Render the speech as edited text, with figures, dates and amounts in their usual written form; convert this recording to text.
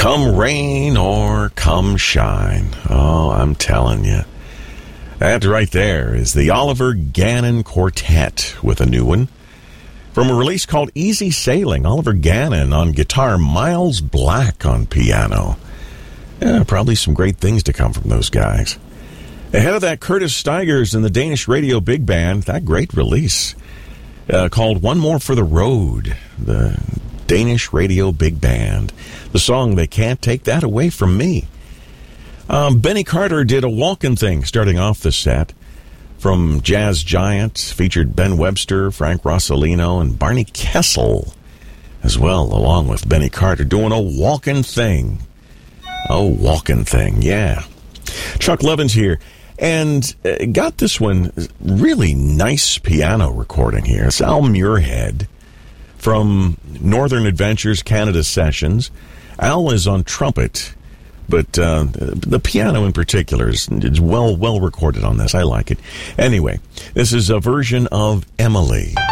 Come rain or come shine. Oh, I'm telling you. That right there is the Oliver Gannon Quartet with a new one. From a release called Easy Sailing, Oliver Gannon on guitar, Miles Black on piano. Yeah, probably some great things to come from those guys. Ahead of that, Curtis Stigers and the Danish Radio Big Band, that great release called One More for the Road, the Danish Radio Big Band. The song, They Can't Take That Away From Me. Benny Carter did a walkin' thing starting off the set. From Jazz Giant, featured Ben Webster, Frank Rossellino, and Barney Kessel as well, along with Benny Carter, doing a walkin' thing. A walkin' thing, yeah. Chuck Levin's here, and got this one really nice piano recording here. It's Al Muirhead from Northern Adventures Canada Sessions. Al is on trumpet, but the piano in particular is well recorded on this. I like it. Anyway, this is a version of Emily.